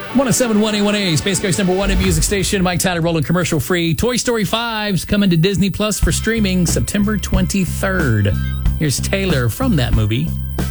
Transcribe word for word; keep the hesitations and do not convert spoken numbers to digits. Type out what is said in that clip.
one oh seven point one A one A, Space Coast number one in music station. Mike Tyler rolling commercial free. Toy Story five's coming to Disney Plus for streaming September twenty-third. Here's Taylor from that movie.